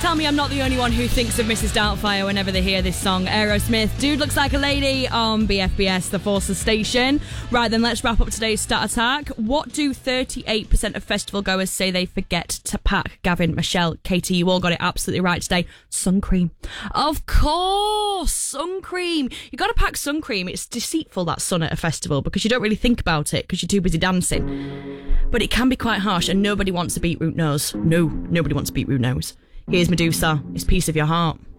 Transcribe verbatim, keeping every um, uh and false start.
Tell me I'm not the only one who thinks of Missus Doubtfire whenever they hear this song. Aerosmith, Dude Looks Like a Lady on B F B S, the Forces station. Right then, let's wrap up today's Stat Attack. What do thirty-eight percent of festival goers say they forget to pack? Gavin, Michelle, Katie, you all got it absolutely right today. Sun cream. Of course, sun cream. You got to pack sun cream. It's deceitful, that sun at a festival, because you don't really think about it because you're too busy dancing. But it can be quite harsh, and nobody wants a beetroot nose. No, nobody wants a beetroot nose. Here's Medusa. It's Piece of Your Heart.